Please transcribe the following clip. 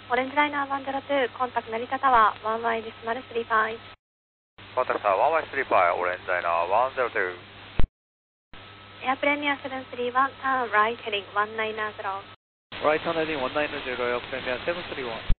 Orange Liner 102, contact Narita Tower, 11 decimal 35. Contact Tower 1135, Orange Liner 102. Airplane near 731, turn right heading 190. Right turn heading 190, Premier 731.